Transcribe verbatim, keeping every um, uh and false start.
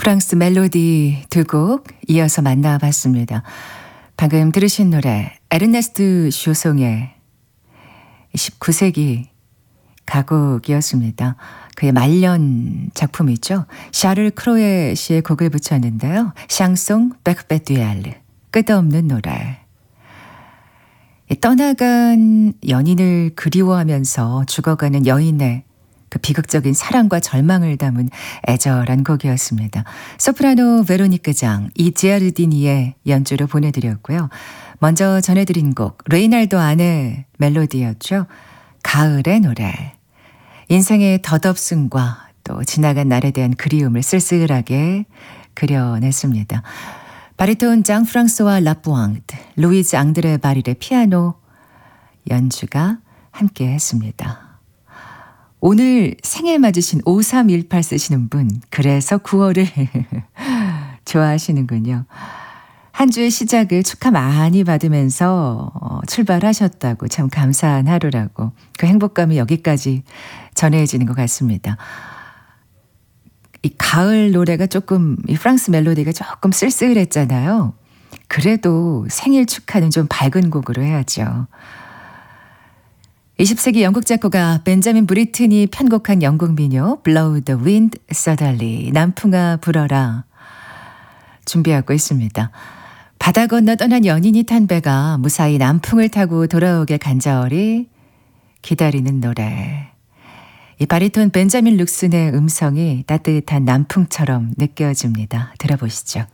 프랑스 멜로디 두 곡 이어서 만나봤습니다. 방금 들으신 노래 에르네스트 쇼송의 십구 세기 가곡이었습니다. 그의 말년 작품이죠. 샤를 크로에 씨의 곡을 붙였는데요. 샹송 베크베듀알르, 끝없는 노래. 떠나간 연인을 그리워하면서 죽어가는 여인의 그 비극적인 사랑과 절망을 담은 애절한 곡이었습니다. 소프라노 베로니크 장 이지아르디니의 연주로 보내드렸고요. 먼저 전해드린 곡 레이날도 안의 멜로디였죠. 가을의 노래. 인생의 덧없음과 또 지나간 날에 대한 그리움을 쓸쓸하게 그려냈습니다. 바리톤 장 프랑스와 라뿌앙드, 루이즈 앙드레 바릴의 피아노 연주가 함께 했습니다. 오늘 생일 맞으신 오삼일팔 쓰시는 분, 그래서 구월을 좋아하시는군요. 한 주의 시작을 축하 많이 받으면서 출발하셨다고, 참 감사한 하루라고, 그 행복감이 여기까지 전해지는 것 같습니다. 이 가을 노래가 조금, 이 프랑스 멜로디가 조금 쓸쓸했잖아요. 그래도 생일 축하는 좀 밝은 곡으로 해야죠. 이십 세기 영국 작곡가 벤자민 브리튼이 편곡한 영국 민요 Blow the Wind Suddenly, 남풍아 불어라 준비하고 있습니다. 바다 건너 떠난 연인이 탄 배가 무사히 남풍을 타고 돌아오길 간절히 기다리는 노래. 이 바리톤 벤자민 룩슨의 음성이 따뜻한 남풍처럼 느껴집니다. 들어보시죠.